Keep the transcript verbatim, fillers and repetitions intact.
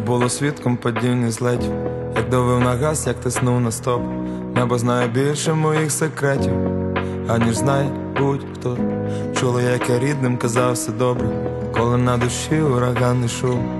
було свідком падіння злетів, як давив на газ, як тиснув на стоп. Небо знає більше моїх секретів, аніж знає будь-хто. Чули, як я рідним казав все добре, коли на душі ураганний шум.